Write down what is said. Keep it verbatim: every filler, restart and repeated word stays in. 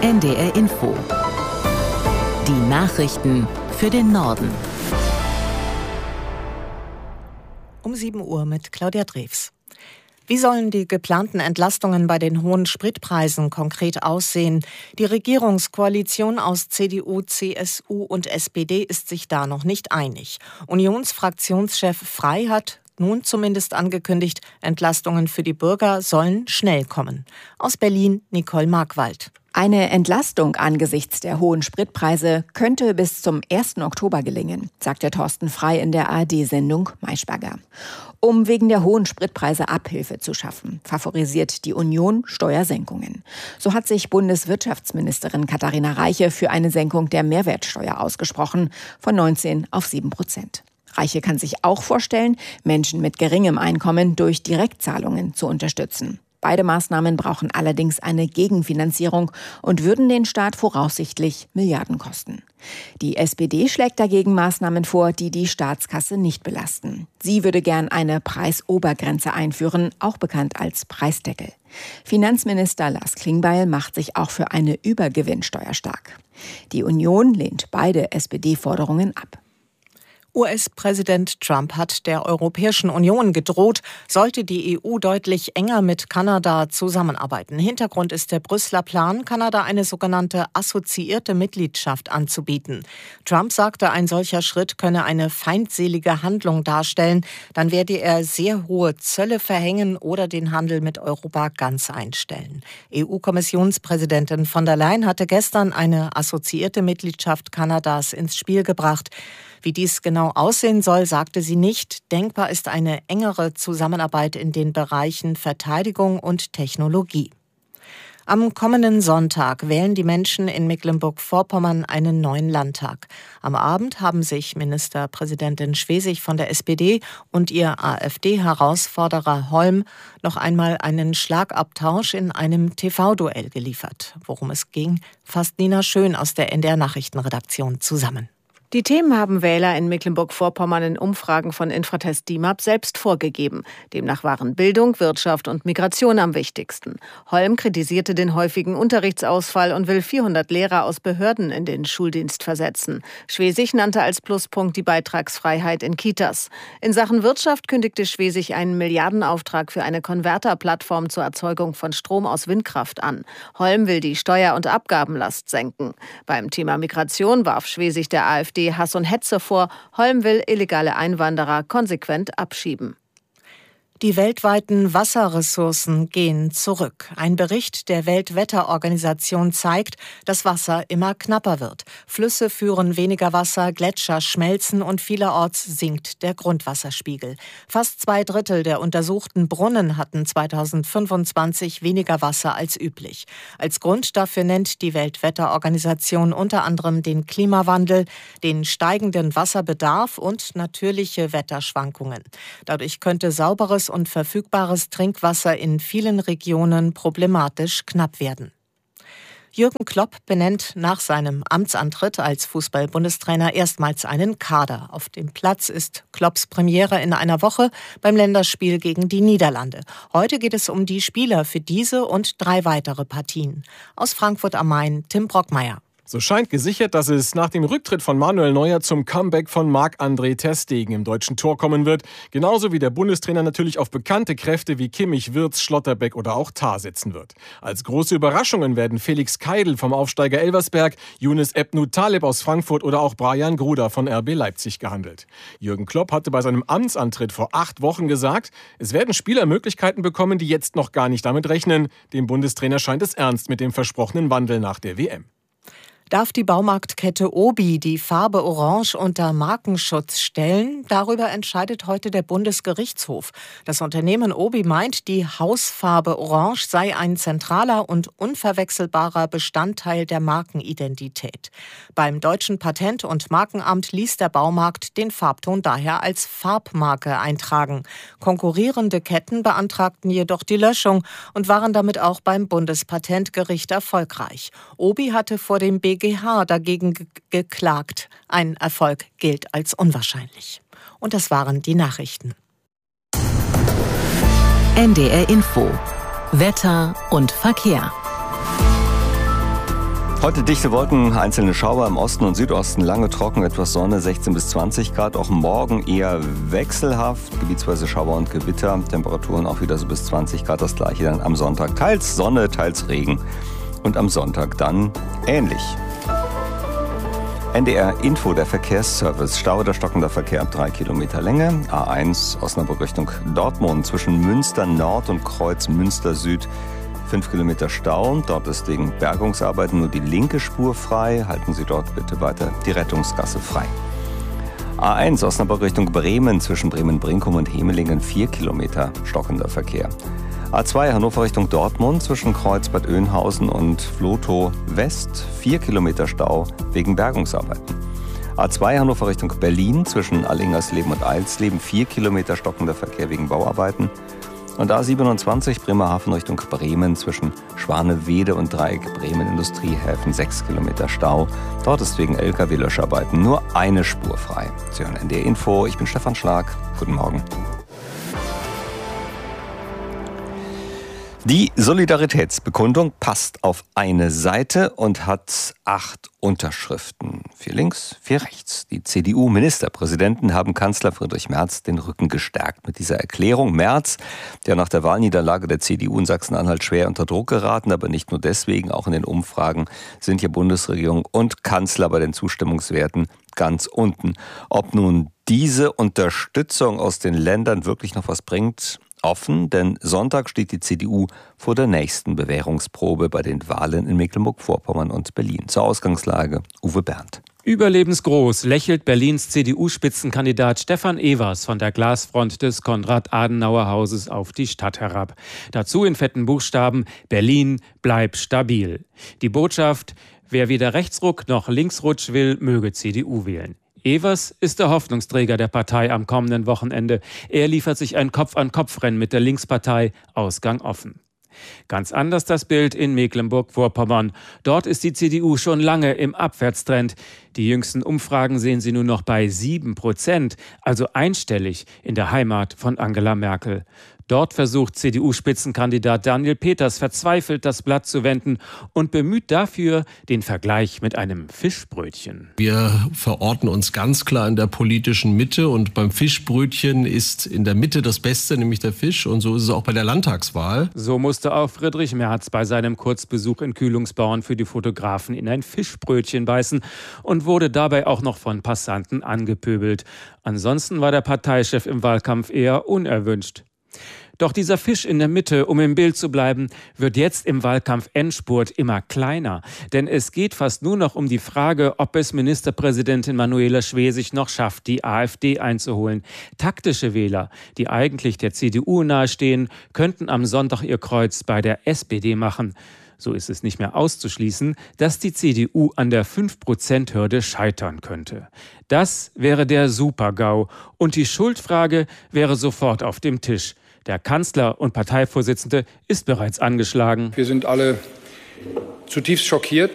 N D R Info. Die Nachrichten für den Norden. Um sieben Uhr mit Claudia Drews. Wie sollen die geplanten Entlastungen bei den hohen Spritpreisen konkret aussehen? Die Regierungskoalition aus C D U, C S U und S P D ist sich da noch nicht einig. Unionsfraktionschef Frey hat nun zumindest angekündigt, Entlastungen für die Bürger sollen schnell kommen. Aus Berlin Nicole Markwald. Eine Entlastung angesichts der hohen Spritpreise könnte bis zum ersten Oktober gelingen, sagte Thorsten Frey in der A R D-Sendung Maischberger. Um wegen der hohen Spritpreise Abhilfe zu schaffen, favorisiert die Union Steuersenkungen. So hat sich Bundeswirtschaftsministerin Katharina Reiche für eine Senkung der Mehrwertsteuer ausgesprochen, von neunzehn auf sieben Prozent. Reiche kann sich auch vorstellen, Menschen mit geringem Einkommen durch Direktzahlungen zu unterstützen. Beide Maßnahmen brauchen allerdings eine Gegenfinanzierung und würden den Staat voraussichtlich Milliarden kosten. Die S P D schlägt dagegen Maßnahmen vor, die die Staatskasse nicht belasten. Sie würde gern eine Preisobergrenze einführen, auch bekannt als Preisdeckel. Finanzminister Lars Klingbeil macht sich auch für eine Übergewinnsteuer stark. Die Union lehnt beide S P D-Forderungen ab. U S-Präsident Trump hat der Europäischen Union gedroht, sollte die E U deutlich enger mit Kanada zusammenarbeiten. Hintergrund ist der Brüsseler Plan, Kanada eine sogenannte assoziierte Mitgliedschaft anzubieten. Trump sagte, ein solcher Schritt könne eine feindselige Handlung darstellen. Dann werde er sehr hohe Zölle verhängen oder den Handel mit Europa ganz einstellen. E U-Kommissionspräsidentin von der Leyen hatte gestern eine assoziierte Mitgliedschaft Kanadas ins Spiel gebracht. Wie dies genau aussehen soll, sagte sie nicht. Denkbar ist eine engere Zusammenarbeit in den Bereichen Verteidigung und Technologie. Am kommenden Sonntag wählen die Menschen in Mecklenburg-Vorpommern einen neuen Landtag. Am Abend haben sich Ministerpräsidentin Schwesig von der S P D und ihr AfD-Herausforderer Holm noch einmal einen Schlagabtausch in einem T V-Duell geliefert. Worum es ging, fasst Nina Schön aus der N D R-Nachrichtenredaktion zusammen. Die Themen haben Wähler in Mecklenburg-Vorpommern in Umfragen von Infratest D I M A P selbst vorgegeben. Demnach waren Bildung, Wirtschaft und Migration am wichtigsten. Holm kritisierte den häufigen Unterrichtsausfall und will vierhundert Lehrer aus Behörden in den Schuldienst versetzen. Schwesig nannte als Pluspunkt die Beitragsfreiheit in Kitas. In Sachen Wirtschaft kündigte Schwesig einen Milliardenauftrag für eine Konverterplattform zur Erzeugung von Strom aus Windkraft an. Holm will die Steuer- und Abgabenlast senken. Beim Thema Migration warf Schwesig der AfD Hass und Hetze vor. Holm will illegale Einwanderer konsequent abschieben. Die weltweiten Wasserressourcen gehen zurück. Ein Bericht der Weltwetterorganisation zeigt, dass Wasser immer knapper wird. Flüsse führen weniger Wasser, Gletscher schmelzen und vielerorts sinkt der Grundwasserspiegel. Fast zwei Drittel der untersuchten Brunnen hatten zweitausendfünfundzwanzig weniger Wasser als üblich. Als Grund dafür nennt die Weltwetterorganisation unter anderem den Klimawandel, den steigenden Wasserbedarf und natürliche Wetterschwankungen. Dadurch könnte sauberes und verfügbares Trinkwasser in vielen Regionen problematisch knapp werden. Jürgen Klopp benennt nach seinem Amtsantritt als Fußball-Bundestrainer erstmals einen Kader. Auf dem Platz ist Klopps Premiere in einer Woche beim Länderspiel gegen die Niederlande. Heute geht es um die Spieler für diese und drei weitere Partien. Aus Frankfurt am Main, Tim Brockmeier. So scheint gesichert, dass es nach dem Rücktritt von Manuel Neuer zum Comeback von Marc-André ter Stegen im deutschen Tor kommen wird. Genauso wie der Bundestrainer natürlich auf bekannte Kräfte wie Kimmich, Wirtz, Schlotterbeck oder auch Tah setzen wird. Als große Überraschungen werden Felix Keidl vom Aufsteiger Elversberg, Younes Ebnou Taleb aus Frankfurt oder auch Brian Gruda von R B Leipzig gehandelt. Jürgen Klopp hatte bei seinem Amtsantritt vor acht Wochen gesagt, es werden Spieler Möglichkeiten bekommen, die jetzt noch gar nicht damit rechnen. Dem Bundestrainer scheint es ernst mit dem versprochenen Wandel nach der W M. Darf die Baumarktkette Obi die Farbe Orange unter Markenschutz stellen? Darüber entscheidet heute der Bundesgerichtshof. Das Unternehmen Obi meint, die Hausfarbe Orange sei ein zentraler und unverwechselbarer Bestandteil der Markenidentität. Beim Deutschen Patent- und Markenamt ließ der Baumarkt den Farbton daher als Farbmarke eintragen. Konkurrierende Ketten beantragten jedoch die Löschung und waren damit auch beim Bundespatentgericht erfolgreich. Obi hatte vor dem B G H dagegen ge- geklagt. Ein Erfolg gilt als unwahrscheinlich. Und das waren die Nachrichten. N D R Info. Wetter und Verkehr. Heute dichte Wolken, einzelne Schauer im Osten und Südosten, lange trocken, etwas Sonne, sechzehn bis zwanzig Grad. Auch morgen eher wechselhaft, gebietsweise Schauer und Gewitter. Temperaturen auch wieder so bis zwanzig Grad, das gleiche dann am Sonntag. Teils Sonne, teils Regen. Und am Sonntag dann ähnlich. N D R Info, der Verkehrsservice. Stau oder stockender Verkehr ab drei Kilometer Länge. A eins, Osnabrück Richtung Dortmund, zwischen Münster Nord und Kreuz Münster Süd. fünf Kilometer Stau. Dort ist wegen Bergungsarbeiten nur die linke Spur frei. Halten Sie dort bitte weiter die Rettungsgasse frei. A eins, Osnabrück Richtung Bremen, zwischen Bremen-Brinkum und Hemelingen, vier Kilometer stockender Verkehr. A zwei, Hannover Richtung Dortmund, zwischen Kreuz Bad Oeynhausen und Vlotho West, vier Kilometer Stau wegen Bergungsarbeiten. A zwei, Hannover Richtung Berlin, zwischen Allingersleben und Eilsleben, vier Kilometer stockender Verkehr wegen Bauarbeiten. Und A siebenundzwanzig, Bremerhaven Richtung Bremen, zwischen Schwanewede und Dreieck Bremen Industriehäfen, sechs Kilometer Stau. Dort ist wegen L K W-Löscharbeiten nur eine Spur frei. Sie hören N D R Info, ich bin Stefan Schlag. Guten Morgen. Die Solidaritätsbekundung passt auf eine Seite und hat acht Unterschriften. Vier links, vier rechts. Die C D U-Ministerpräsidenten haben Kanzler Friedrich Merz den Rücken gestärkt mit dieser Erklärung. Merz, der nach der Wahlniederlage der C D U in Sachsen-Anhalt schwer unter Druck geraten, aber nicht nur deswegen, auch in den Umfragen sind ja Bundesregierung und Kanzler bei den Zustimmungswerten ganz unten. Ob nun diese Unterstützung aus den Ländern wirklich noch was bringt, offen, denn Sonntag steht die C D U vor der nächsten Bewährungsprobe bei den Wahlen in Mecklenburg-Vorpommern und Berlin. Zur Ausgangslage Uwe Berndt. Überlebensgroß lächelt Berlins C D U-Spitzenkandidat Stefan Evers von der Glasfront des Konrad-Adenauer-Hauses auf die Stadt herab. Dazu in fetten Buchstaben: Berlin, bleib stabil. Die Botschaft: wer weder Rechtsruck noch Linksrutsch will, möge C D U wählen. Evers ist der Hoffnungsträger der Partei am kommenden Wochenende. Er liefert sich ein Kopf-an-Kopf-Rennen mit der Linkspartei, Ausgang offen. Ganz anders das Bild in Mecklenburg-Vorpommern. Dort ist die C D U schon lange im Abwärtstrend. Die jüngsten Umfragen sehen sie nur noch bei sieben Prozent, also einstellig in der Heimat von Angela Merkel. Dort versucht C D U-Spitzenkandidat Daniel Peters verzweifelt, das Blatt zu wenden und bemüht dafür den Vergleich mit einem Fischbrötchen. Wir verorten uns ganz klar in der politischen Mitte und beim Fischbrötchen ist in der Mitte das Beste, nämlich der Fisch, und so ist es auch bei der Landtagswahl. So musste auch Friedrich Merz bei seinem Kurzbesuch in Kühlungsborn für die Fotografen in ein Fischbrötchen beißen und wurde dabei auch noch von Passanten angepöbelt. Ansonsten war der Parteichef im Wahlkampf eher unerwünscht. Doch dieser Fisch in der Mitte, um im Bild zu bleiben, wird jetzt im Wahlkampf-Endspurt immer kleiner. Denn es geht fast nur noch um die Frage, ob es Ministerpräsidentin Manuela Schwesig noch schafft, die AfD einzuholen. Taktische Wähler, die eigentlich der C D U nahestehen, könnten am Sonntag ihr Kreuz bei der S P D machen. So ist es nicht mehr auszuschließen, dass die C D U an der fünf Prozent Hürde scheitern könnte. Das wäre der Super-GAU. Und die Schuldfrage wäre sofort auf dem Tisch. Der Kanzler und Parteivorsitzende ist bereits angeschlagen. Wir sind alle zutiefst schockiert